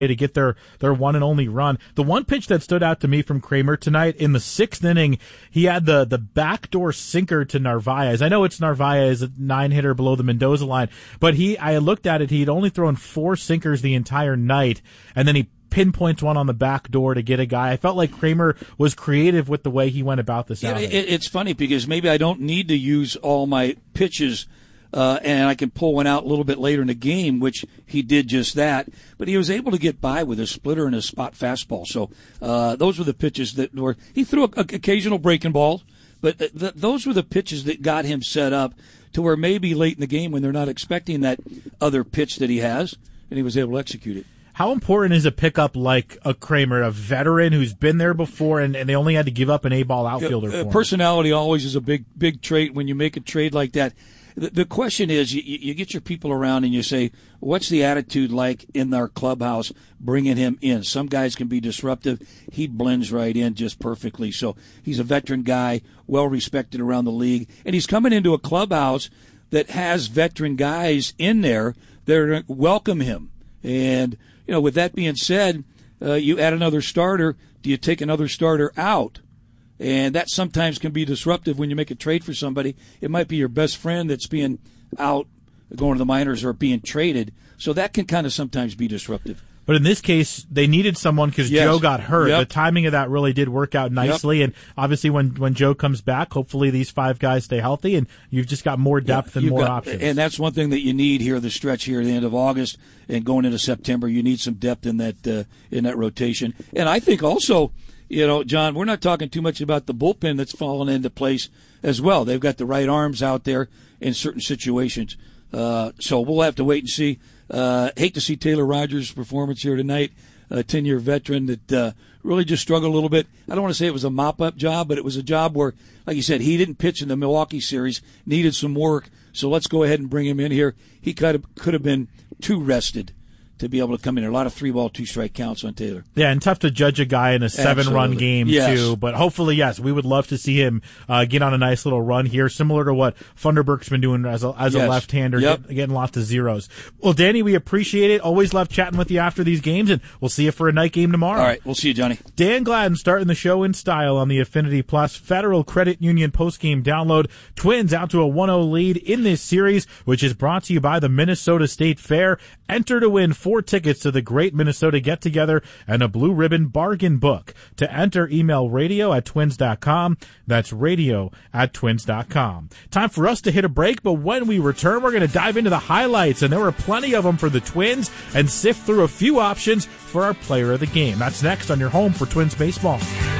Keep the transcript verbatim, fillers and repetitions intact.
to get their, their one and only run. The one pitch that stood out to me from Kramer tonight, in the sixth inning, he had the, the backdoor sinker to Narvaez. I know it's Narvaez, a nine hitter below the Mendoza line, but he, I looked at it, he had only thrown four sinkers the entire night, and then he pinpoints one on the back door to get a guy. I felt like Kramer was creative with the way he went about this outing. It, it's funny because maybe I don't need to use all my pitches Uh, and I can pull one out a little bit later in the game, which he did just that. But he was able to get by with a splitter and a spot fastball. So uh, those were the pitches that were – he threw a, a, occasional breaking balls, but th- th- those were the pitches that got him set up to where maybe late in the game when they're not expecting that other pitch that he has, and he was able to execute it. How important is a pickup like a Kramer, a veteran who's been there before, and, and they only had to give up an A-ball outfielder uh, for him? Personality always is a big, big trait when you make a trade like that. The question is, you, you get your people around and you say, what's the attitude like in our clubhouse bringing him in? Some guys can be disruptive. He blends right in just perfectly. So he's a veteran guy, well-respected around the league. And he's coming into a clubhouse that has veteran guys in there that welcome him. And, you know, with that being said, uh, you add another starter. Do you take another starter out? And that sometimes can be disruptive when you make a trade for somebody. It might be your best friend that's being out, going to the minors, or being traded. So that can kind of sometimes be disruptive. But in this case, they needed someone because yes. Joe got hurt. Yep. The timing of that really did work out nicely. Yep. And obviously when, when Joe comes back, hopefully these five guys stay healthy, and you've just got more depth yeah, and more got, options. And that's one thing that you need here, the stretch here at the end of August and going into September. You need some depth in that uh, in that rotation. And I think also, you know, John, we're not talking too much about the bullpen that's fallen into place as well. They've got the right arms out there in certain situations. Uh, so we'll have to wait and see. Uh, hate to see Taylor Rogers' performance here tonight, a ten-year veteran that uh, really just struggled a little bit. I don't want to say it was a mop-up job, but it was a job where, like you said, he didn't pitch in the Milwaukee series, needed some work. So let's go ahead and bring him in here. He could have, could have been too rested to be able to come in. A lot of three-ball, two-strike counts on Taylor. Yeah, and tough to judge a guy in a seven-run game, yes. too. But hopefully, yes, we would love to see him uh, get on a nice little run here, similar to what Funderburk's been doing as a, as yes. a left-hander, yep. get, getting lots of zeros. Well, Danny, we appreciate it. Always love chatting with you after these games, and we'll see you for a night game tomorrow. All right, we'll see you, Johnny. Dan Gladden starting the show in style on the Affinity Plus Federal Credit Union postgame download. Twins out to a one oh lead in this series, which is brought to you by the Minnesota State Fair. Enter to win four tickets to the Great Minnesota Get-Together and a Blue Ribbon bargain book. To enter, email radio at twins dot com. That's radio at twins dot com. Time for us to hit a break, but when we return, we're going to dive into the highlights, and there were plenty of them for the Twins, and sift through a few options for our player of the game. That's next on your home for Twins baseball.